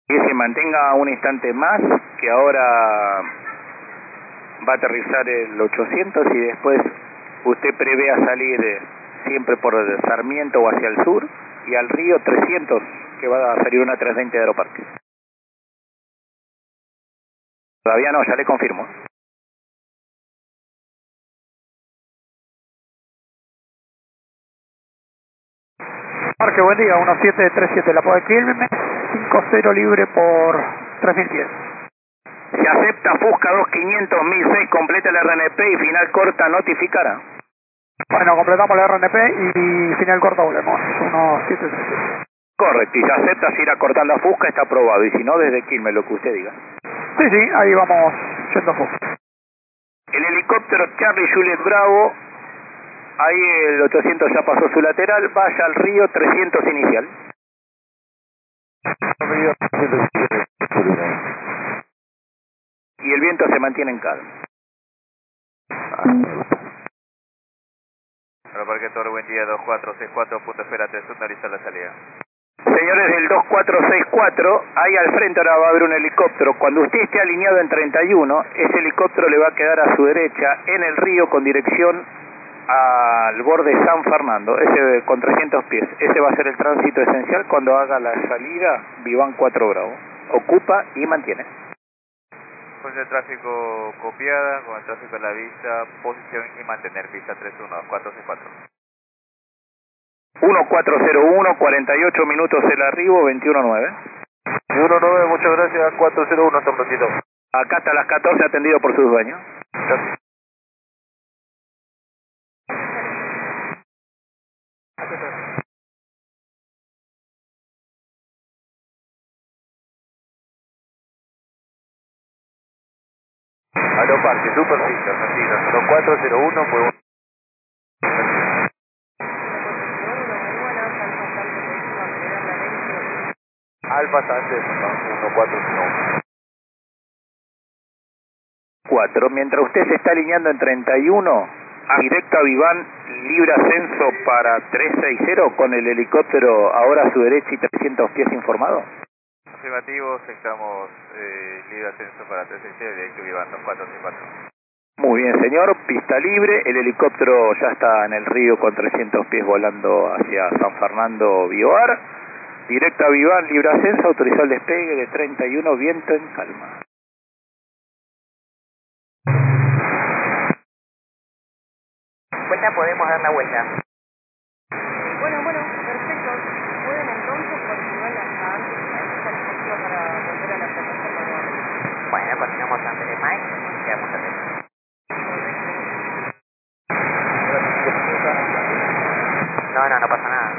Y se mantenga un instante más, que ahora va a aterrizar el 800 y después usted prevé a salir siempre por Sarmiento o hacia el sur y al río 300, que va a salir una 320 de Aeroparque. Todavía no, ya le confirmo. Parque, buen día, 1737, la puede Quilmes, 50 libre por 3000 pies. Se acepta Fusca 2500, 1006, completa el RNP y final corta notificará. Bueno, completamos la RNP y final corto volvemos, 1737. Correcto, y si acepta si ir a cortar la Fusca está aprobado, y si no, desde Quilmes, lo que usted diga. Sí, sí, ahí vamos yendo Fusca. El helicóptero Charlie Juliet Bravo, ahí el 800 ya pasó su lateral, vaya al río 300 inicial. Y el viento se mantiene en calma. Aeroparque Torre, buen día, 2464, punto espera 31, lista la salida. Señores del 2464, ahí al frente ahora va a haber un helicóptero. Cuando usted esté alineado en 31, ese helicóptero le va a quedar a su derecha en el río con dirección al borde de San Fernando, ese con 300 pies. Ese va a ser el tránsito esencial cuando haga la salida Vivan 4 Bravo. Ocupa y mantiene. Fuerza de tráfico copiada, con el tráfico a la vista, posición y mantener pista 31, 464. 1401, 48 minutos el arribo, 21.9. 21.9, muchas gracias, 401, hasta prontito. Acá hasta las 14 atendido por sus dueños. Gracias. Aeroparque, Superficie, Argentina, 0401, pues... Alfa Sánchez, 1401. 4. Mientras usted se está alineando en 31, directo a Viván, libre ascenso para 360 con el helicóptero ahora a su derecha y 300 pies informado. Afirmativo, sectamos libre ascenso para 360, directo Viván 2464. Muy bien, señor, pista libre, el helicóptero ya está en el río con 300 pies volando hacia San Fernando Bioar. Directo a Viván, libre ascenso, autorizó el despegue de 31, viento en calma. Vuelta, podemos dar la vuelta. Bueno, perfecto. Pueden entonces continuar hasta antes de la estación para volver a la plataforma. Bueno, continuamos antes de Mike y quedamos atentos. No pasa nada.